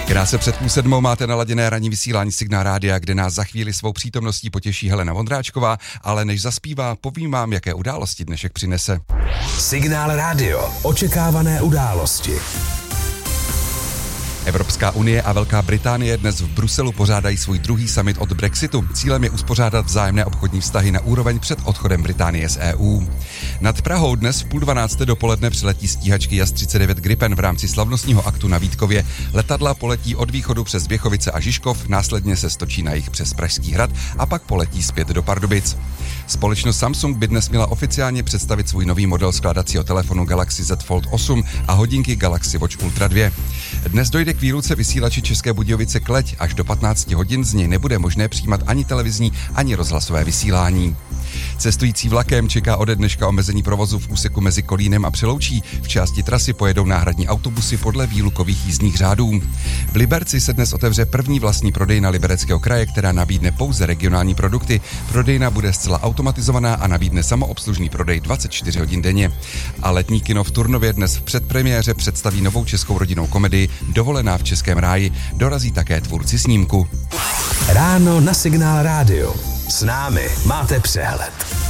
Krátce před 6:30 máte naladěné ranní vysílání Signál Rádia, kde nás za chvíli svou přítomností potěší Helena Vondráčková, ale než zaspívá, povím vám, jaké události dnešek přinese. Signál Radio. Očekávané události. Evropská unie a Velká Británie dnes v Bruselu pořádají svůj druhý summit od Brexitu. Cílem je uspořádat vzájemné obchodní vztahy na úroveň před odchodem Británie z EU. Nad Prahou dnes v 11:30 dopoledne přiletí stíhačky JAS 39 Gripen v rámci slavnostního aktu na Vítkově. Letadla poletí od východu přes Běchovice a Žižkov, následně se stočí na jih přes Pražský hrad a pak poletí zpět do Pardubic. Společnost Samsung by dnes měla oficiálně představit svůj nový model skládacího telefonu Galaxy Z Fold 8 a hodinky Galaxy Watch Ultra 2. Dnes dojde k výluce vysílači České Budějovice Kleť, až do 15 hodin z něj nebude možné přijímat ani televizní, ani rozhlasové vysílání. Cestující vlakem čeká ode dneška omezení provozu v úseku mezi Kolínem a Přeloučí. V části trasy pojedou náhradní autobusy podle výlukových jízdních řádů. V Liberci se dnes otevře první vlastní prodejna Libereckého kraje, která nabídne pouze regionální produkty. Prodejna bude zcela automatizovaná a nabídne samoobslužný prodej 24 hodin denně. A letní kino v Turnově dnes v předpremiéře představí novou českou rodinnou komedii Dovolená v Českém ráji. Dorazí také tvůrci snímku. Ráno na Signál Radio. S námi máte přehled.